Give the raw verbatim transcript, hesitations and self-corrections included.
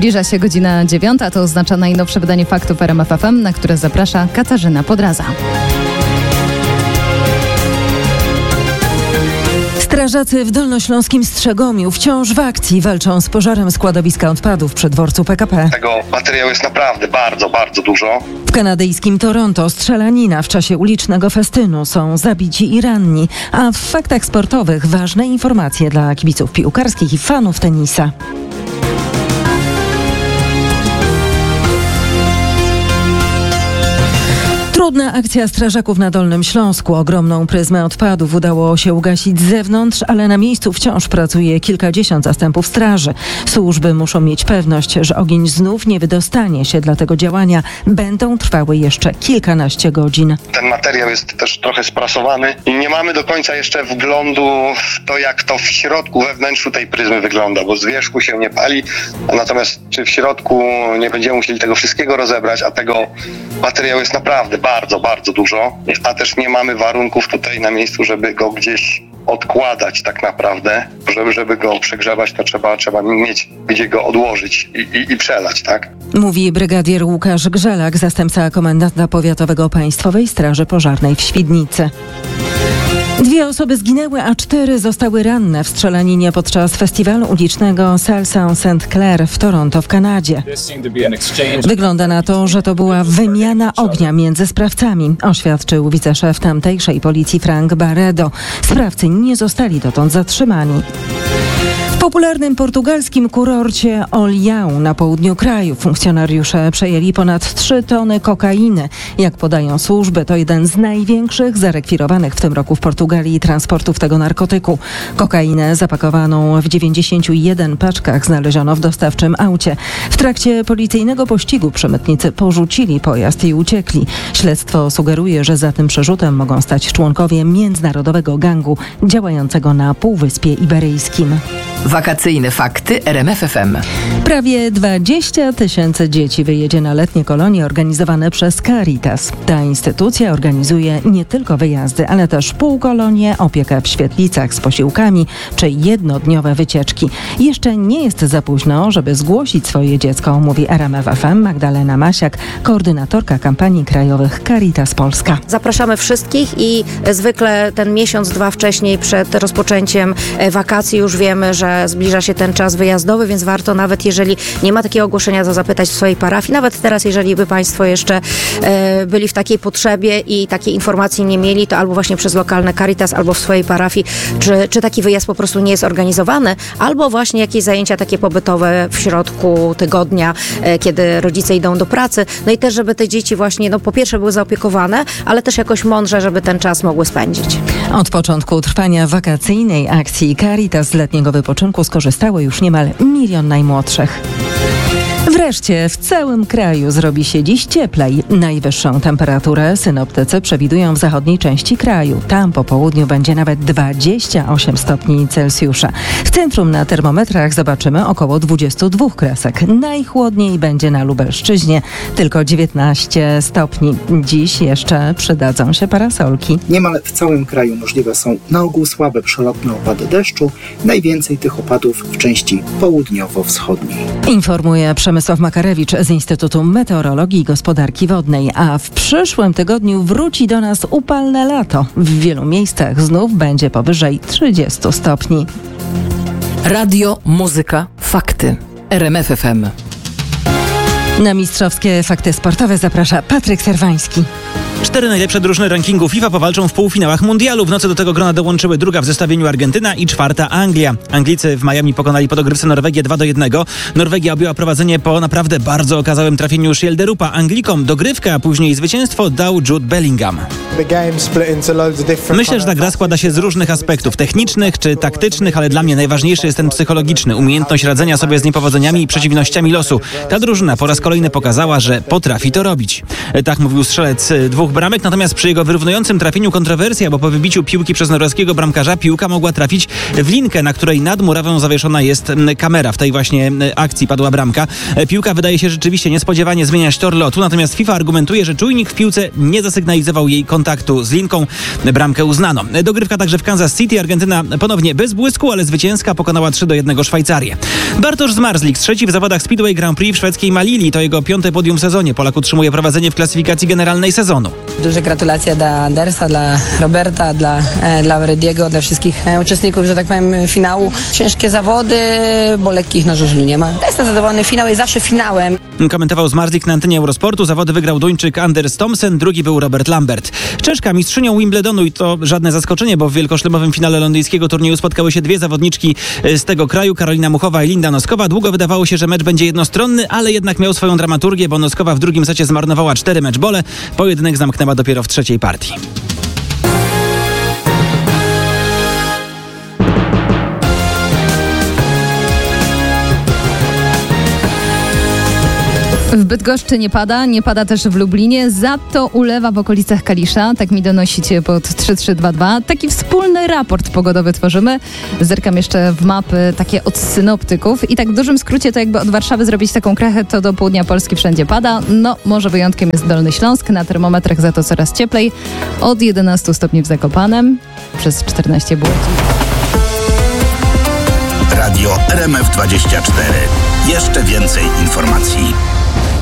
Zbliża się godzina dziewiąta, to oznacza najnowsze wydanie faktów R M F F M, na które zaprasza Katarzyna Podraza. Strażacy w dolnośląskim Strzegomiu wciąż w akcji walczą z pożarem składowiska odpadów przy dworcu P K P. Tego materiału jest naprawdę bardzo, bardzo dużo. W kanadyjskim Toronto strzelanina w czasie ulicznego festynu, są zabici i ranni, a w faktach sportowych ważne informacje dla kibiców piłkarskich i fanów tenisa. Trudna akcja strażaków na Dolnym Śląsku. Ogromną pryzmę odpadów udało się ugasić z zewnątrz, ale na miejscu wciąż pracuje kilkadziesiąt zastępów straży. Służby muszą mieć pewność, że ogień znów nie wydostanie się, dlatego działania będą trwały jeszcze kilkanaście godzin. Ten materiał jest też trochę sprasowany i nie mamy do końca jeszcze wglądu w to, jak to w środku, we wnętrzu tej pryzmy wygląda, bo z wierzchu się nie pali, natomiast czy w środku nie będziemy musieli tego wszystkiego rozebrać, a tego materiału jest naprawdę bardzo, bardzo dużo, a też nie mamy warunków tutaj na miejscu, żeby go gdzieś odkładać tak naprawdę. Żeby, żeby go przegrzewać, to trzeba, trzeba mieć gdzie go odłożyć i, i, i przelać, tak? Mówi brygadier Łukasz Grzelak, zastępca komendanta powiatowego Państwowej Straży Pożarnej w Świdnicy. Dwie osoby zginęły, a cztery zostały ranne w strzelaninie podczas festiwalu ulicznego Salsa Saint Clair w Toronto w Kanadzie. Wygląda na to, że to była wymiana ognia między sprawcami, oświadczył wiceszef tamtejszej policji Frank Barredo. Sprawcy nie zostali dotąd zatrzymani. W popularnym portugalskim kurorcie Olhão na południu kraju funkcjonariusze przejęli ponad trzy tony kokainy. Jak podają służby, to jeden z największych zarekwirowanych w tym roku w Portugalii transportów tego narkotyku. Kokainę zapakowaną w dziewięćdziesięciu jeden paczkach znaleziono w dostawczym aucie. W trakcie policyjnego pościgu przemytnicy porzucili pojazd i uciekli. Śledztwo sugeruje, że za tym przerzutem mogą stać członkowie międzynarodowego gangu działającego na Półwyspie Iberyjskim. Wakacyjne fakty R M F F M. Prawie dwadzieścia tysięcy dzieci wyjedzie na letnie kolonie organizowane przez Caritas. Ta instytucja organizuje nie tylko wyjazdy, ale też półkolonie, opiekę w świetlicach z posiłkami czy jednodniowe wycieczki. Jeszcze nie jest za późno, żeby zgłosić swoje dziecko, mówi R M F F M Magdalena Masiak, koordynatorka kampanii krajowych Caritas Polska. Zapraszamy wszystkich i zwykle ten miesiąc, dwa wcześniej przed rozpoczęciem wakacji już wiemy, że zbliża się ten czas wyjazdowy, więc warto nawet jeżeli nie ma takiego ogłoszenia, to zapytać w swojej parafii. Nawet teraz, jeżeli by Państwo jeszcze e, byli w takiej potrzebie i takiej informacji nie mieli, to albo właśnie przez lokalne Caritas, albo w swojej parafii, czy, czy taki wyjazd po prostu nie jest organizowany, albo właśnie jakieś zajęcia takie pobytowe w środku tygodnia, e, kiedy rodzice idą do pracy. No i też, żeby te dzieci właśnie, no po pierwsze były zaopiekowane, ale też jakoś mądrze, żeby ten czas mogły spędzić. Od początku trwania wakacyjnej akcji Caritas z letniego wypoczynku skorzystało już niemal milion najmłodszych. Wreszcie w całym kraju zrobi się dziś cieplej. Najwyższą temperaturę synoptycy przewidują w zachodniej części kraju. Tam po południu będzie nawet dwadzieścia osiem stopni Celsjusza. W centrum na termometrach zobaczymy około dwadzieścia dwa kresek. Najchłodniej będzie na Lubelszczyźnie, tylko dziewiętnaście stopni. Dziś jeszcze przydadzą się parasolki. Niemal w całym kraju możliwe są na ogół słabe przelotne opady deszczu. Najwięcej tych opadów w części południowo-wschodniej. Informuje Przemysław Makarewicz z Instytutu Meteorologii i Gospodarki Wodnej, a w przyszłym tygodniu wróci do nas upalne lato. W wielu miejscach znów będzie powyżej trzydziestu stopni. Radio, muzyka, fakty. R M F F M. Na mistrzowskie fakty sportowe zaprasza Patryk Serwański. Cztery najlepsze drużyny rankingu FIFA powalczą w półfinałach mundialu. W nocy do tego grona dołączyły druga w zestawieniu Argentyna i czwarta Anglia. Anglicy w Miami pokonali po dogrywce Norwegię dwa do jednego. Norwegia objęła prowadzenie po naprawdę bardzo okazałym trafieniu Schjelderupa. Anglikom dogrywkę, a później zwycięstwo dał Jude Bellingham. Myślę, że ta gra składa się z różnych aspektów technicznych czy taktycznych, ale dla mnie najważniejszy jest ten psychologiczny. Umiejętność radzenia sobie z niepowodzeniami i przeciwnościami losu. Ta drużyna po raz kolejny pokazała, że potrafi to robić. Tak mówił strzelec dwóch bramek, natomiast przy jego wyrównującym trafieniu kontrowersja, bo po wybiciu piłki przez norweskiego bramkarza piłka mogła trafić w linkę, na której nad murawą zawieszona jest kamera. W tej właśnie akcji padła bramka. Piłka wydaje się rzeczywiście niespodziewanie zmieniać tor lotu, natomiast FIFA argumentuje, że czujnik w piłce nie zasygnalizował jej kontaktu z linką. Bramkę uznano. Dogrywka także w Kansas City. Argentyna ponownie bez błysku, ale zwycięska, pokonała trzy do jednego Szwajcarię. Bartosz Zmarzlik, trzeci w zawodach Speedway Grand Prix w szwedzkiej Malili. To jego piąte podium w sezonie. Polak utrzymuje prowadzenie w klasyfikacji generalnej sezonu. Duże gratulacje dla Andersa, dla Roberta, dla, dla Rediego, dla wszystkich uczestników, że tak powiem, finału. Ciężkie zawody, bo lekkich nożów nie ma. Jestem zadowolony, finał jest zawsze finałem. Komentował Zmarzlik na antenie Eurosportu. Zawody wygrał Duńczyk Anders Thomsen, drugi był Robert Lambert. Czeszka mistrzynią Wimbledonu i to żadne zaskoczenie, bo w wielkoszlemowym finale londyńskiego turnieju spotkały się dwie zawodniczki z tego kraju, Karolina Muchowa i Linda Noskowa. Długo wydawało się, że mecz będzie jednostronny, ale jednak miał swoją dramaturgię, bo Noskowa w drugim secie zmarnowała cztery meczbole. Pojedynek zamknęła dopiero w trzeciej partii. W Bydgoszczy nie pada, nie pada też w Lublinie, za to ulewa w okolicach Kalisza, tak mi donosicie pod trzy trzy dwa dwa. Taki wspólny raport pogodowy tworzymy. Zerkam jeszcze w mapy takie od synoptyków i tak w dużym skrócie to jakby od Warszawy zrobić taką krechę, to do południa Polski wszędzie pada. No, może wyjątkiem jest Dolny Śląsk, na termometrach za to coraz cieplej. Od jedenastu stopni w Zakopanem, przez czternaście w Łodzi. Radio R M F dwadzieścia cztery. Jeszcze więcej informacji.